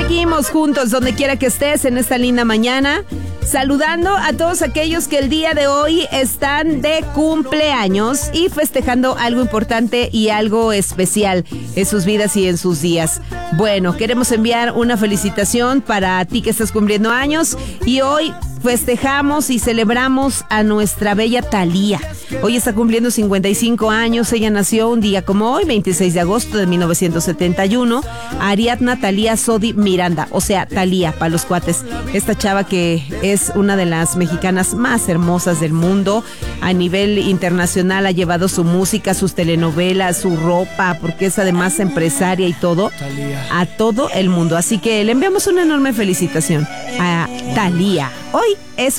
seguimos juntos donde quiera que estés en esta linda mañana, saludando a todos aquellos que el día de hoy están de cumpleaños y festejando algo importante y algo especial en sus vidas y en sus días. Bueno, queremos enviar una felicitación para ti que estás cumpliendo años y hoy festejamos y celebramos a nuestra bella Thalía. Hoy está cumpliendo 55 años. Ella nació un día como hoy, 26 de agosto de 1971. Ariadna Thalía Sodi Miranda, o sea, Thalía para los cuates. Esta chava que es una de las mexicanas más hermosas del mundo. A nivel internacional ha llevado su música, sus telenovelas, su ropa, porque es además empresaria y todo, a todo el mundo. Así que le enviamos una enorme felicitación a Thalía. Hoy es